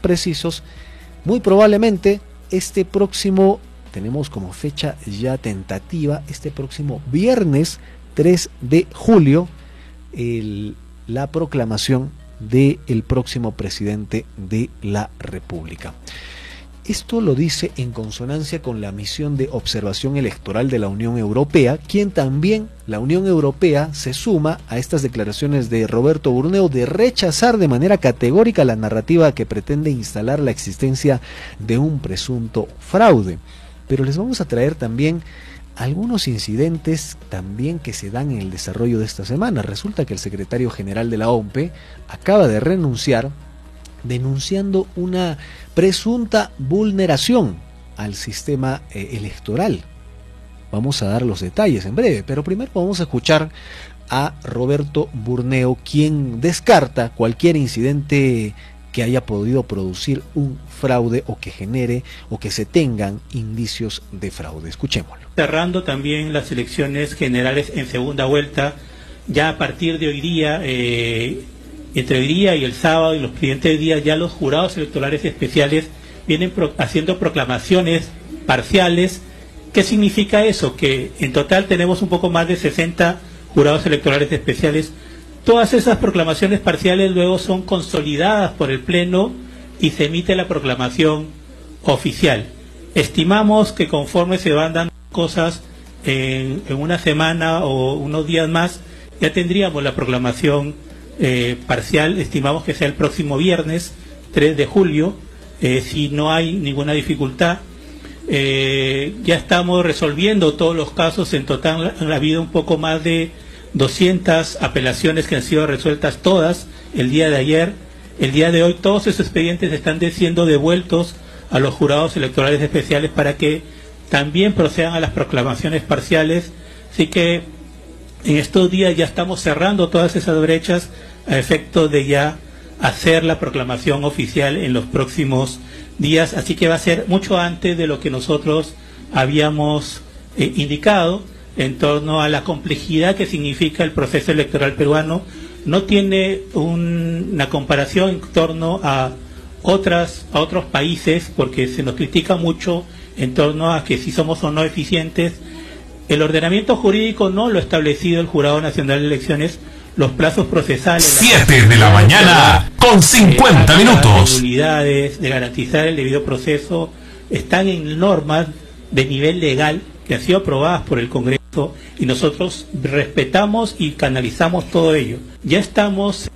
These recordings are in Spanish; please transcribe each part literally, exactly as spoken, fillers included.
precisos, muy probablemente este próximo, tenemos como fecha ya tentativa, este próximo viernes tres de julio, el, la proclamación del próximo presidente de la República. Esto lo dice en consonancia con la misión de observación electoral de la Unión Europea, quien también, la Unión Europea, se suma a estas declaraciones de Roberto Burneo de rechazar de manera categórica la narrativa que pretende instalar la existencia de un presunto fraude. Pero les vamos a traer también algunos incidentes también que se dan en el desarrollo de esta semana. Resulta que el secretario general de la O M P E acaba de renunciar, denunciando una presunta vulneración al sistema eh, electoral. Vamos a dar los detalles en breve, pero primero vamos a escuchar a Roberto Burneo, quien descarta cualquier incidente que haya podido producir un fraude o que genere o que se tengan indicios de fraude. Escuchémoslo. Cerrando también las elecciones generales en segunda vuelta, ya a partir de hoy día, eh, entre hoy día y el sábado y los siguientes días, ya los jurados electorales especiales vienen pro haciendo proclamaciones parciales. ¿Qué significa eso? Que en total tenemos un poco más de sesenta jurados electorales especiales. Todas esas proclamaciones parciales luego son consolidadas por el Pleno y se emite la proclamación oficial. Estimamos que conforme se van dando cosas en, en una semana o unos días más, ya tendríamos la proclamación eh, parcial. Estimamos que sea el próximo viernes, tres de julio, eh, si no hay ninguna dificultad. Eh, ya estamos resolviendo todos los casos. En total han habido un poco más de doscientas apelaciones que han sido resueltas todas el día de ayer. El día de hoy todos esos expedientes están siendo devueltos a los jurados electorales especiales para que también procedan a las proclamaciones parciales. Así que en estos días ya estamos cerrando todas esas brechas a efecto de ya hacer la proclamación oficial en los próximos días. Así que va a ser mucho antes de lo que nosotros habíamos eh, indicado en torno a la complejidad que significa el proceso electoral peruano. No tiene un, una comparación en torno a otras a otros países, porque se nos critica mucho en torno a que si somos o no eficientes. El ordenamiento jurídico no lo ha establecido el Jurado Nacional de Elecciones. Los plazos procesales, siete de la mañana con cincuenta minutos, las de garantizar el debido proceso están en normas de nivel legal que han sido aprobadas por el Congreso, y nosotros respetamos y canalizamos todo ello. Ya estamos.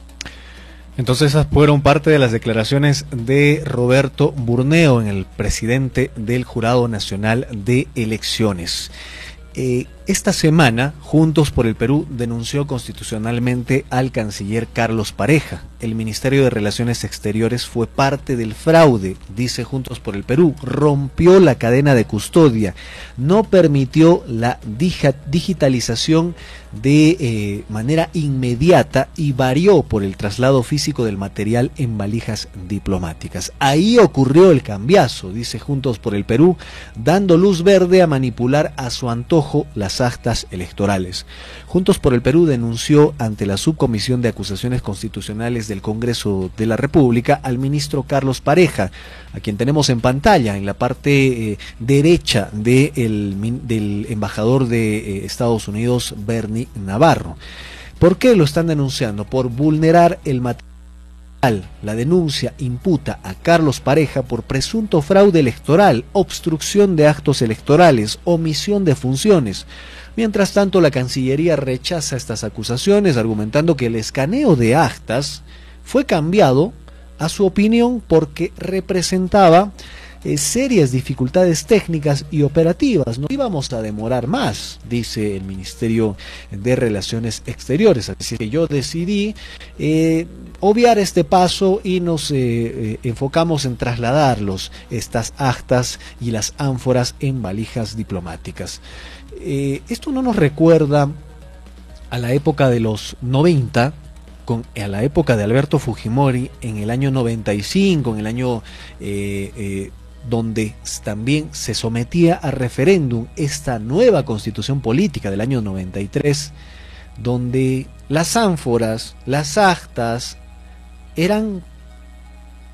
Entonces esas fueron parte de las declaraciones de Roberto Burneo, en el presidente del Jurado Nacional de Elecciones. Eh, esta semana, Juntos por el Perú denunció constitucionalmente al canciller Carlos Pareja. El Ministerio de Relaciones Exteriores fue parte del fraude, dice Juntos por el Perú. Rompió la cadena de custodia, no permitió la digitalización de eh, manera inmediata y varió por el traslado físico del material en valijas diplomáticas. Ahí ocurrió el cambiazo, dice Juntos por el Perú, dando luz verde a manipular a su antojo las actas electorales. Juntos por el Perú denunció ante la Subcomisión de Acusaciones Constitucionales del Congreso de la República al ministro Carlos Pareja, a quien tenemos en pantalla en la parte eh, derecha de el, del embajador de eh, Estados Unidos, Bernie Navarro. ¿Por qué lo están denunciando? Por vulnerar el material. La denuncia imputa a Carlos Pareja por presunto fraude electoral, obstrucción de actos electorales, omisión de funciones. Mientras tanto, la Cancillería rechaza estas acusaciones, argumentando que el escaneo de actas fue cambiado, a su opinión, porque representaba eh, serias dificultades técnicas y operativas. No íbamos a demorar más, dice el Ministerio de Relaciones Exteriores. Así que yo decidí eh, obviar este paso y nos eh, eh, enfocamos en trasladarlos, estas actas y las ánforas, en valijas diplomáticas. Eh, esto no nos recuerda a la época de los noventa, con, a la época de Alberto Fujimori, en el año noventa y cinco, en el año eh, eh, donde también se sometía a referéndum esta nueva constitución política del año noventa y tres, donde las ánforas, las actas, eran